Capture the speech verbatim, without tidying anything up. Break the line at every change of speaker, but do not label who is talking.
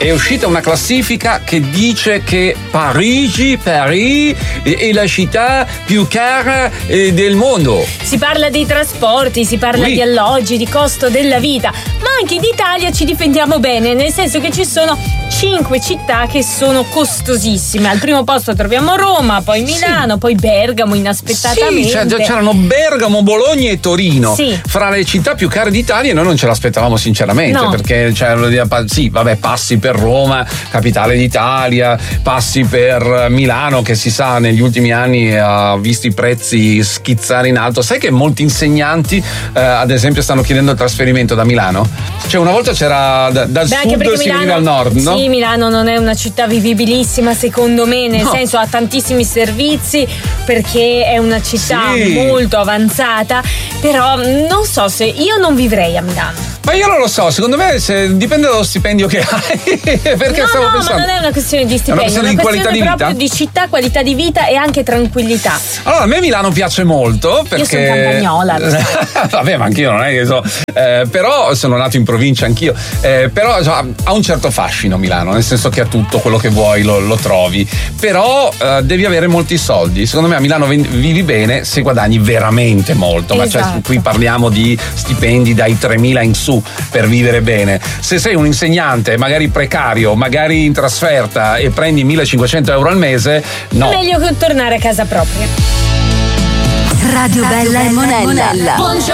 è uscita una classifica che dice che Parigi, Paris è la città più cara del mondo.
Si parla dei trasporti, si parla
oui.
di alloggi, di costo della vita, ma anche in Italia ci difendiamo bene, nel senso che ci sono cinque città che sono costosissime. Al primo posto troviamo Roma, poi Milano, sì. poi Bergamo inaspettatamente.
Sì, cioè, c'erano Bergamo, Bologna e Torino
sì.
fra le città più care d'Italia, e noi non ce l'aspettavamo sinceramente,
no.
perché cioè, sì, vabbè, passi per Roma, capitale d'Italia, passi per Milano, che si sa negli ultimi anni ha visto i prezzi schizzare in alto. Sai che molti insegnanti eh, ad esempio stanno chiedendo il trasferimento da Milano? Cioè una volta c'era da, dal
Beh,
sud si
Milano,
veniva al nord, no?
Sì, Milano non è una città vivibilissima secondo me, nel no. senso ha tantissimi servizi perché è una città
sì.
molto avanzata, però non so se io non vivrei a Milano.
Ma io non lo so, secondo me se, dipende dallo stipendio che hai. Perché
no,
stavo
no,
pensando.
ma non è una questione di stipendio,
è una questione,
è una
di qualità di vita,
proprio di città, qualità di vita e anche tranquillità.
Allora, a me Milano piace molto perché
io sono campagnola, lo sai.
Vabbè, ma anch'io non è che so, eh, però sono nato in provincia anch'io, eh, però cioè, ha un certo fascino Milano, nel senso che ha tutto quello che vuoi lo, lo trovi, però eh, devi avere molti soldi. Secondo me a Milano vivi bene se guadagni veramente molto,
esatto.
ma cioè, qui parliamo di stipendi dai tremila in su per vivere bene. Se sei un insegnante magari precario, magari in trasferta e prendi millicinquecento euro al mese, no.
È meglio che tornare a casa propria.
Radio Bella e Monella. Buongiorno.